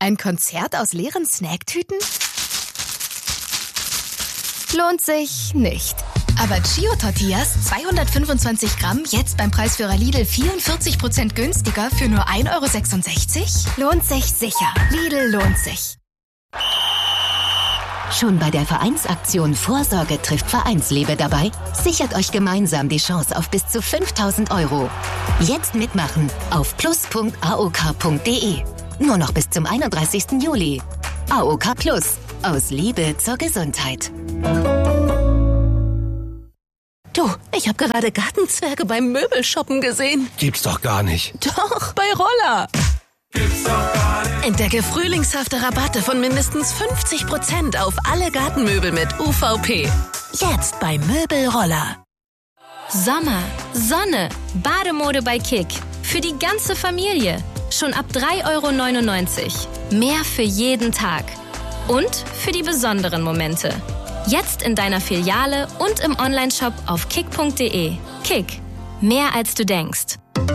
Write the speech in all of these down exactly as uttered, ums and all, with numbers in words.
Ein Konzert aus leeren Snacktüten? Lohnt sich nicht. Aber Chio-Tortillas, zweihundertfünfundzwanzig Gramm, jetzt beim Preisführer Lidl vierundvierzig Prozent günstiger für nur ein Euro sechsundsechzig? Lohnt sich sicher. Lidl lohnt sich. Schon bei der Vereinsaktion Vorsorge trifft Vereinsliebe dabei? Sichert euch gemeinsam die Chance auf bis zu fünftausend Euro. Jetzt mitmachen auf plus punkt a o k punkt d e. Nur noch bis zum einunddreißigsten Juli. A O K Plus. Aus Liebe zur Gesundheit. Du, ich habe gerade Gartenzwerge beim Möbelshoppen gesehen. Gibt's doch gar nicht. Doch, bei Roller. Gibt's doch gar nicht. Entdecke frühlingshafte Rabatte von mindestens fünfzig Prozent auf alle Gartenmöbel mit U V P. Jetzt bei Möbelroller. Sommer, Sonne, Bademode bei Kick. Für die ganze Familie. Schon ab drei Euro neunundneunzig. Mehr für jeden Tag. Und für die besonderen Momente. Jetzt in deiner Filiale und im Onlineshop auf kick punkt d e. Kick. Mehr als du denkst.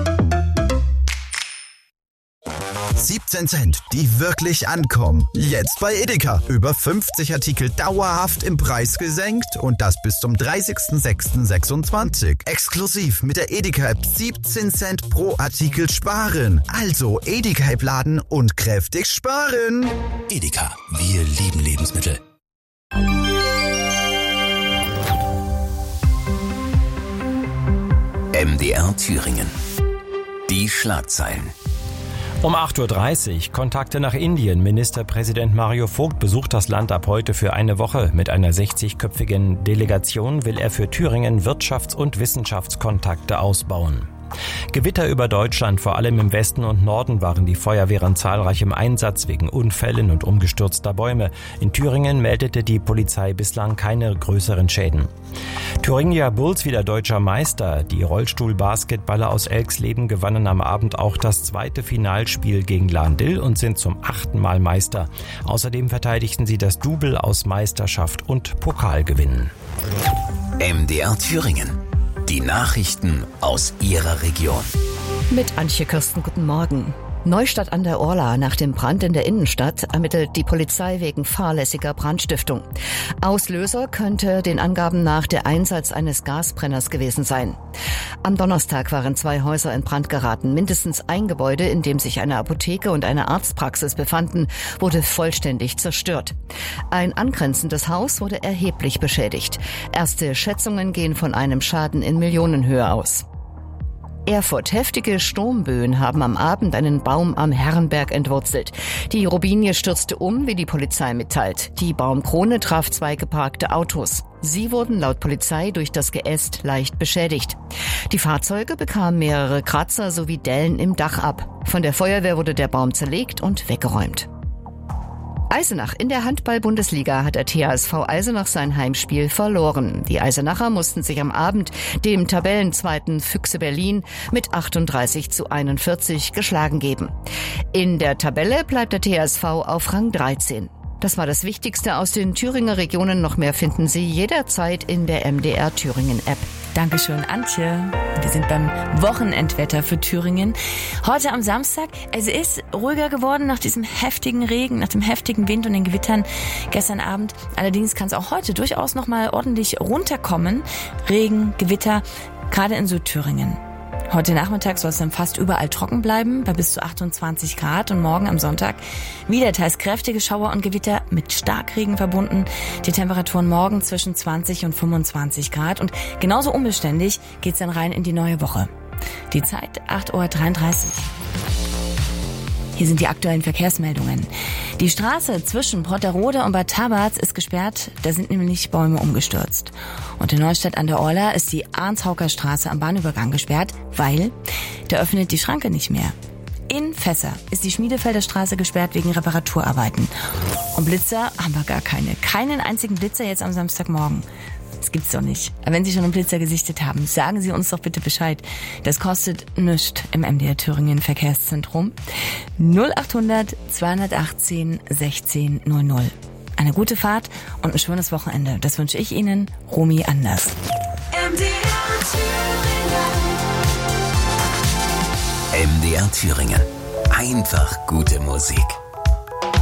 siebzehn Cent, die wirklich ankommen. Jetzt bei Edeka. Über fünfzig Artikel dauerhaft im Preis gesenkt und das bis zum dreißigsten sechsten sechsundzwanzig. Exklusiv mit der Edeka-App siebzehn Cent pro Artikel sparen. Also Edeka-App laden und kräftig sparen. Edeka, wir lieben Lebensmittel. M D R Thüringen. Die Schlagzeilen. Um acht Uhr dreißig Kontakte nach Indien. Ministerpräsident Mario Vogt besucht das Land ab heute für eine Woche. Mit einer sechzigköpfigen Delegation will er für Thüringen Wirtschafts- und Wissenschaftskontakte ausbauen. Gewitter über Deutschland, vor allem im Westen und Norden waren die Feuerwehren zahlreich im Einsatz wegen Unfällen und umgestürzter Bäume. In Thüringen meldete die Polizei bislang keine größeren Schäden. Thuringia Bulls wieder deutscher Meister. Die Rollstuhl-Basketballer aus Elxleben gewannen am Abend auch das zweite Finalspiel gegen Lahn-Dill und sind zum achten Mal Meister. Außerdem verteidigten sie das Double aus Meisterschaft und Pokalgewinnen. M D R Thüringen. Die Nachrichten aus Ihrer Region. Mit Antje Kirsten, guten Morgen. Neustadt an der Orla. Nach dem Brand in der Innenstadt ermittelt die Polizei wegen fahrlässiger Brandstiftung. Auslöser könnte den Angaben nach der Einsatz eines Gasbrenners gewesen sein. Am Donnerstag waren zwei Häuser in Brand geraten. Mindestens ein Gebäude, in dem sich eine Apotheke und eine Arztpraxis befanden, wurde vollständig zerstört. Ein angrenzendes Haus wurde erheblich beschädigt. Erste Schätzungen gehen von einem Schaden in Millionenhöhe aus. Erfurt. Heftige Sturmböen haben am Abend einen Baum am Herrenberg entwurzelt. Die Robinie stürzte um, wie die Polizei mitteilt. Die Baumkrone traf zwei geparkte Autos. Sie wurden laut Polizei durch das Geäst leicht beschädigt. Die Fahrzeuge bekamen mehrere Kratzer sowie Dellen im Dach ab. Von der Feuerwehr wurde der Baum zerlegt und weggeräumt. Eisenach. In der Handball-Bundesliga hat der T H S V Eisenach sein Heimspiel verloren. Die Eisenacher mussten sich am Abend dem Tabellenzweiten Füchse Berlin mit achtunddreißig zu einundvierzig geschlagen geben. In der Tabelle bleibt der T H S V auf Rang dreizehn. Das war das Wichtigste aus den Thüringer Regionen. Noch mehr finden Sie jederzeit in der M D R Thüringen App. Dankeschön, Antje. Wir sind beim Wochenendwetter für Thüringen. Heute am Samstag. Es ist ruhiger geworden nach diesem heftigen Regen, nach dem heftigen Wind und den Gewittern gestern Abend. Allerdings kann es auch heute durchaus noch mal ordentlich runterkommen. Regen, Gewitter, gerade in Südthüringen. Heute Nachmittag soll es dann fast überall trocken bleiben, bei bis zu achtundzwanzig Grad. Und morgen am Sonntag wieder teils kräftige Schauer und Gewitter mit Starkregen verbunden. Die Temperaturen morgen zwischen zwanzig und fünfundzwanzig Grad. Und genauso unbeständig geht's dann rein in die neue Woche. Die Zeit acht Uhr dreiunddreißig. Hier sind die aktuellen Verkehrsmeldungen. Die Straße zwischen Brotterode und Bad Tabarz ist gesperrt. Da sind nämlich Bäume umgestürzt. Und in Neustadt an der Orla ist die Arnshauker Straße am Bahnübergang gesperrt, weil da öffnet die Schranke nicht mehr. In Fässer ist die Schmiedefelder Straße gesperrt wegen Reparaturarbeiten. Und Blitzer haben wir gar keine. Keinen einzigen Blitzer jetzt am Samstagmorgen. Das gibt's doch nicht. Aber wenn Sie schon einen Blitzer gesichtet haben, sagen Sie uns doch bitte Bescheid. Das kostet nichts im M D R Thüringen Verkehrszentrum. null achthundert zweihundertachtzehn sechzehn null null. Eine gute Fahrt und ein schönes Wochenende. Das wünsche ich Ihnen, Romy Anders. M D R Thüringen. M D R Thüringen. Einfach gute Musik.